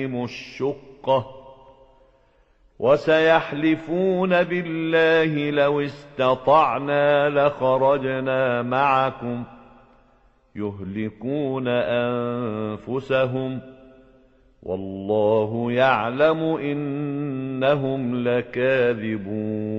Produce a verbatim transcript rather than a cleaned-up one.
الشقة وسيحلفون بالله لو استطعنا لخرجنا معكم يهلكون أنفسهم والله يعلم إنهم لكاذبون.